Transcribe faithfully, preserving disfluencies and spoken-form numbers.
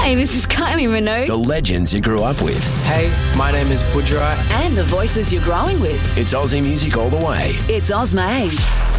Hi, this is Kylie Minogue. The legends you grew up with. Hey, my name is Budra. And the voices you're growing with. It's Aussie music all the way. It's Ozma eight.